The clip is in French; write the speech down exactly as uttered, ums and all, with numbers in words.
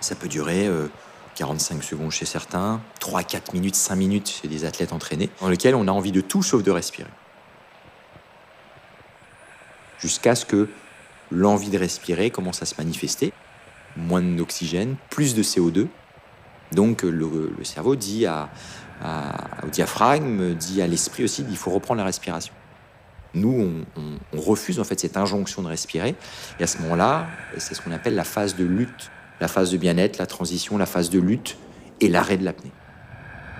Ça peut durer euh, quarante-cinq secondes chez certains, trois, quatre minutes, cinq minutes chez des athlètes entraînés, dans lesquels on a envie de tout sauf de respirer. Jusqu'à ce que l'envie de respirer commence à se manifester. Moins d'oxygène, plus de C O deux. Donc le, le cerveau dit à, à, au diaphragme, dit à l'esprit aussi, il faut reprendre la respiration. Nous, on, on, on refuse en fait cette injonction de respirer. Et à ce moment-là, c'est ce qu'on appelle la phase de lutte, la phase de bien-être, la transition, la phase de lutte et l'arrêt de l'apnée.